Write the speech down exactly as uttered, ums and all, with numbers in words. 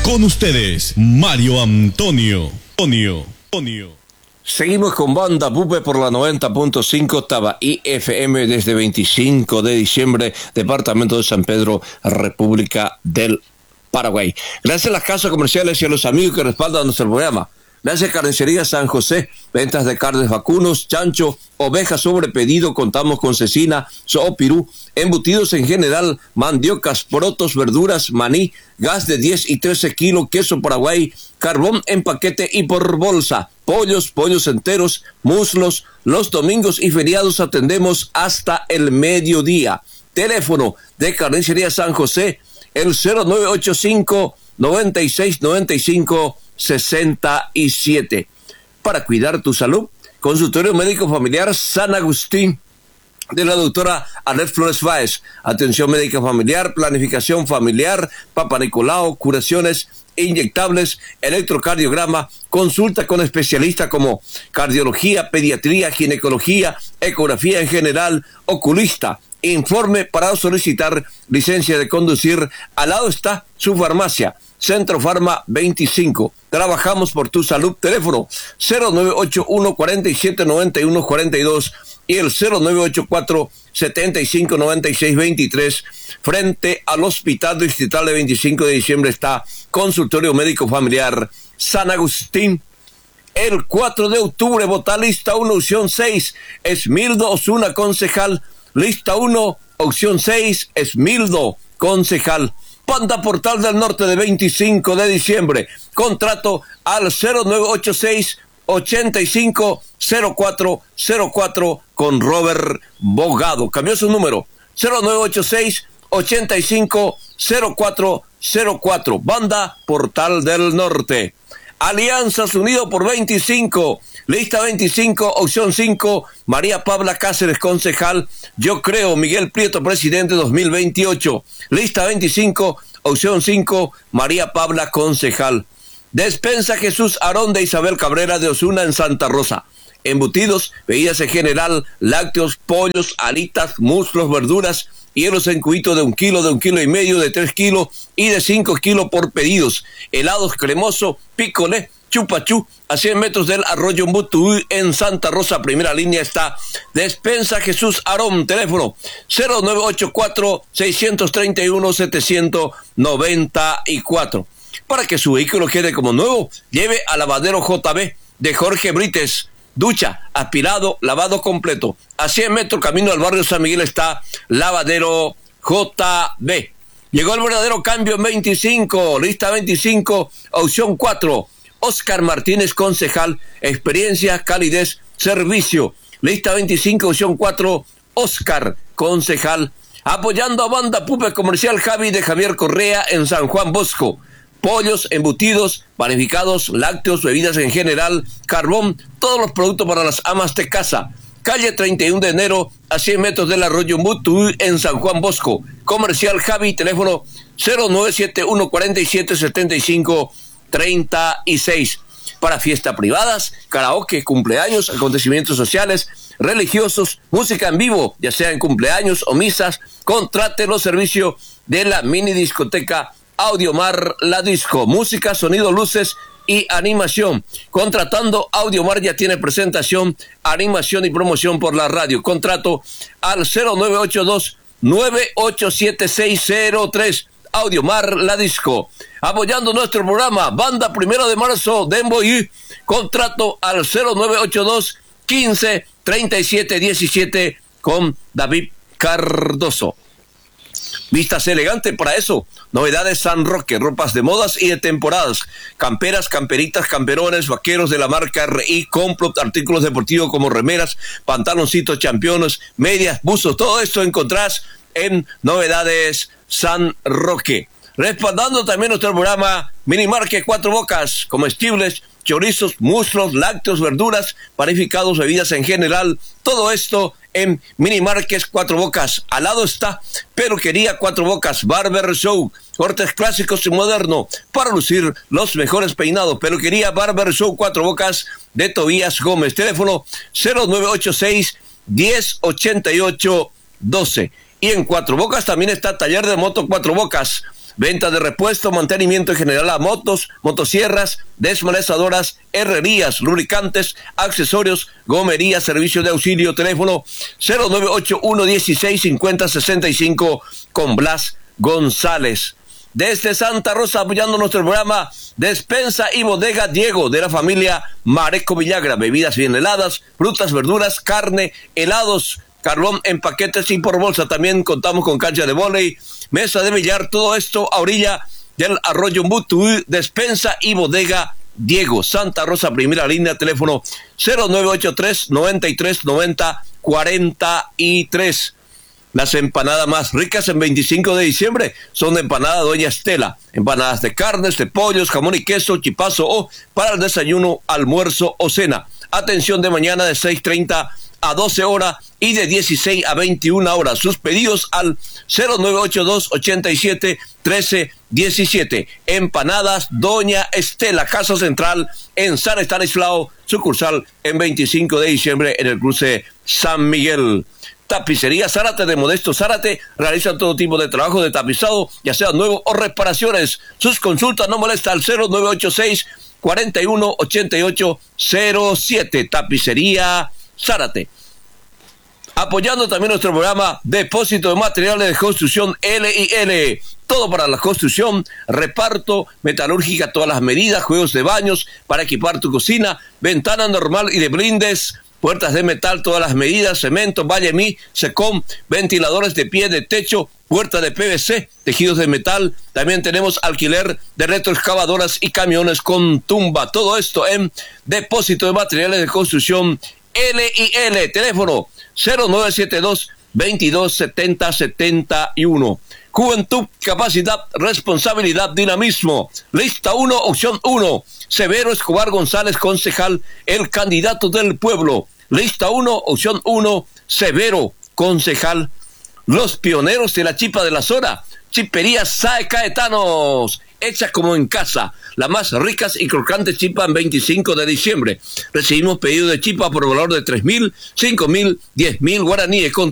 Con ustedes, Mario Antonio. Antonio. Antonio. Seguimos con Banda Pupe por la noventa punto cinco Tabaí F M desde veinticinco de diciembre, departamento de San Pedro, República del Paraguay. Gracias a las casas comerciales y a los amigos que respaldan nuestro programa. Gracias a Carnicería San José, ventas de carnes vacunos, chancho, ovejas sobre pedido, contamos con cecina, soopirú, embutidos en general, mandiocas, porotos, verduras, maní, gas de diez y trece kilos, queso Paraguay, carbón en paquete y por bolsa, pollos, pollos enteros, muslos, los domingos y feriados atendemos hasta el mediodía. Teléfono de Carnicería San José, el cero nueve ocho cinco, noventa y seis, noventa y cinco, sesenta y siete. Para cuidar tu salud, consultorio médico familiar San Agustín de la doctora Anet Flores Báez. Atención médica familiar, planificación familiar, Papa Nicolau, curaciones inyectables, electrocardiograma, consulta con especialistas como cardiología, pediatría, ginecología, ecografía en general, oculista. Informe para solicitar licencia de conducir. Al lado está su farmacia, Centro Farma veinticinco. Trabajamos por tu salud. Teléfono cero nueve ocho uno, cuarenta y siete, noventa y uno, cuarenta y dos y el cero nueve ocho cuatro, setenta y cinco, noventa y seis, veintitrés. Frente al Hospital Distrital de veinticinco de diciembre está Consultorio Médico Familiar San Agustín. El cuatro de octubre vota lista uno, opción seis, Esmildo Osuna, concejal. Lista uno, opción seis, Esmildo, concejal. Banda Portal del Norte de veinticinco de diciembre. Contrato al cero nueve ocho seis, ochenta y cinco, cero cuatro cero cuatro con Robert Bogado. Cambió su número. cero nueve ocho seis, ochenta y cinco, cero cuatro cero cuatro. Banda Portal del Norte. Alianzas Unido por veinticinco. Lista veinticinco, opción cinco, María Pabla Cáceres, concejal. Yo creo, Miguel Prieto, presidente dos mil veintiocho. Lista veinticinco, opción cinco, María Pabla, concejal. Despensa Jesús Arón de Isabel Cabrera de Osuna en Santa Rosa. Embutidos, bebidas en general, lácteos, pollos, alitas, muslos, verduras, hielos en cubito de un kilo, de un kilo y medio, de tres kilos y de cinco kilos por pedidos. Helados cremoso, picolé, chupachú, a cien metros del Arroyo Mbutuí en Santa Rosa. Primera línea está Despensa Jesús Arón. Teléfono cero nueve ocho cuatro, seis tres uno, siete nueve cuatro. Para que su vehículo quede como nuevo, lleve a Lavadero J B de Jorge Brites. Ducha, aspirado, lavado completo. A cien metros camino al barrio San Miguel está Lavadero J B. Llegó el verdadero cambio en veinticinco. Lista veinticinco, opción cuatro. Oscar Martínez, concejal. Experiencia, calidez, servicio. Lista veinticinco, opción cuatro. Oscar, concejal. Apoyando a Banda Pupe Comercial Javi de Javier Correa en San Juan Bosco. Pollos, embutidos, panificados, lácteos, bebidas en general, carbón, todos los productos para las amas de casa. Calle treinta y uno de enero, a cien metros del Arroyo Mbutuí en San Juan Bosco. Comercial Javi, teléfono cero nueve siete uno, cuarenta y siete, setenta y cinco, treinta y seis. Para fiestas privadas, karaoke, cumpleaños, acontecimientos sociales, religiosos, música en vivo, ya sea en cumpleaños o misas, contrate los servicios de la mini discoteca Audiomar La Disco. Música, sonido, luces y animación. Contratando Audiomar ya tiene presentación, animación y promoción por la radio. Contrato al cero nueve ocho dos, nueve ocho siete seis cero tres. Audiomar La Disco. Apoyando nuestro programa, Banda Primero de Marzo de Emboí. Contrato al cero nueve ocho dos, quince, treinta y siete, diecisiete con David Cardoso. Vistas elegantes para eso. Novedades San Roque, ropas de modas y de temporadas. Camperas, camperitas, camperones, vaqueros de la marca R I, Complot, artículos deportivos como remeras, pantaloncitos, championes, medias, buzos. Todo esto encontrás en Novedades San Roque. Respaldando también nuestro programa Minimarket Cuatro Bocas, comestibles, chorizos, muslos, lácteos, verduras, panificados, bebidas en general. Todo esto en Minimarket Cuatro Bocas. Al lado está Peluquería Cuatro Bocas, Barber Show, cortes clásicos y moderno para lucir los mejores peinados. Peluquería Barber Show Cuatro Bocas de Tobías Gómez. Teléfono cero nueve ocho seis, diez, ochenta y ocho, doce. Y en Cuatro Bocas también está Taller de Moto Cuatro Bocas. venta de repuesto, mantenimiento en general a motos, motosierras, desmalezadoras, herrerías, lubricantes, accesorios, gomería, servicio de auxilio, teléfono cero nueve ocho uno dieciséis cincuenta sesenta y cinco con Blas González. Desde Santa Rosa, apoyando nuestro programa, Despensa y Bodega Diego, de la familia Mareco Villagra, bebidas bien heladas, frutas, verduras, carne, helados, carbón en paquetes y por bolsa. También contamos con cancha de vóley, mesa de billar, todo esto a orilla del arroyo Mutuí. Despensa y Bodega Diego, Santa Rosa, primera línea, teléfono cero nueve ocho tres, noventa y tres, noventa, cuarenta y tres. Las empanadas más ricas en veinticinco de diciembre son de empanada Doña Estela. Empanadas de carnes, de pollos, jamón y queso, chipazo o para el desayuno, almuerzo o cena. Atención de mañana de seis treinta a doce horas y de dieciséis a veintiuna horas. Sus pedidos al cero nueve ocho dos, ochenta y siete, trece diecisiete. Empanadas Doña Estela, Casa Central en San Estanislao, sucursal en veinticinco de diciembre en el cruce San Miguel. Tapicería Zárate de Modesto Zárate realiza todo tipo de trabajo de tapizado, ya sea nuevo o reparaciones. Sus consultas no molesta al cero nueve ocho seis, cuarenta y uno, ochenta y ocho cero siete. Tapicería Zárate. Apoyando también nuestro programa Depósito de Materiales de Construcción L y L. Todo para la construcción, reparto, metalúrgica, todas las medidas, juegos de baños para equipar tu cocina, ventana normal y de blindes, puertas de metal, todas las medidas, cemento, Valle-Mi, Secom, ventiladores de pie, de techo, puerta de P V C, tejidos de metal. También tenemos alquiler de retroexcavadoras y camiones con tumba. Todo esto en Depósito de Materiales de Construcción L y L. Teléfono cero nueve siete dos, veintidós, setenta, setenta y uno. Juventud, capacidad, responsabilidad, dinamismo. Lista uno, opción uno. Severo Escobar González, concejal, el candidato del pueblo. Lista uno, opción uno, Severo, concejal. Los pioneros de la chipa de la zona. Chipería Sae Caetanos, hecha como en casa. Las más ricas y crocantes chipas en veinticinco de diciembre. Recibimos pedido de chipa por valor de tres mil, cinco mil, diez mil guaraníes. Con